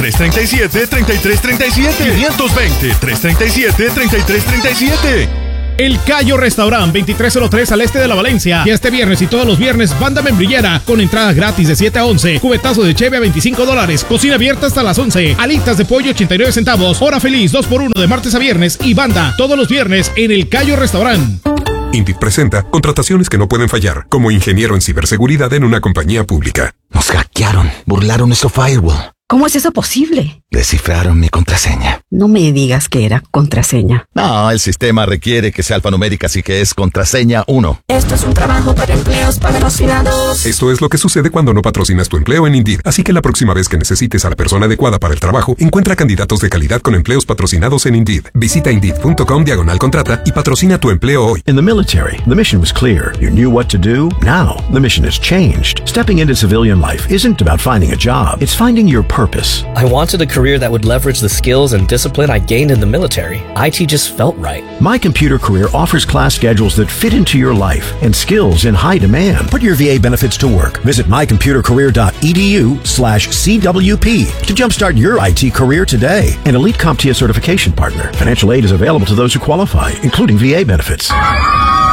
520-337-3337. 520-337-3337. El Cayo Restaurant, 2303 al este de la Valencia. Y este viernes y todos los viernes, banda membrillera con entrada gratis de 7 a 11. Cubetazo de cheve a $25. Cocina abierta hasta las 11. Alitas de pollo 89 centavos. Hora feliz 2x1 de martes a viernes. Y banda todos los viernes en el Cayo Restaurant. Indeed presenta contrataciones que no pueden fallar, como ingeniero en ciberseguridad en una compañía pública. Nos hackearon, burlaron nuestro firewall. ¿Cómo es eso posible? Descifraron mi contraseña. No me digas que era contraseña. No, el sistema requiere que sea alfanumérica, así que es contraseña 1. Esto es un trabajo para empleos patrocinados. Esto es lo que sucede cuando no patrocinas tu empleo en Indeed. Así que la próxima vez que necesites a la persona adecuada para el trabajo, encuentra candidatos de calidad con empleos patrocinados en Indeed. Visita Indeed.com/contrata y patrocina tu empleo hoy. In the military, the mission was clear. You knew what to do. Now, the mission has changed. Stepping into civilian life isn't about finding a job. It's finding your purpose. I wanted a career that would leverage the skills and discipline I gained in the military. IT just felt right. My Computer Career offers class schedules that fit into your life and skills in high demand. Put your VA benefits to work. Visit mycomputercareer.edu/CWP to jumpstart your IT career today. An elite CompTIA certification partner. Financial aid is available to those who qualify, including VA benefits.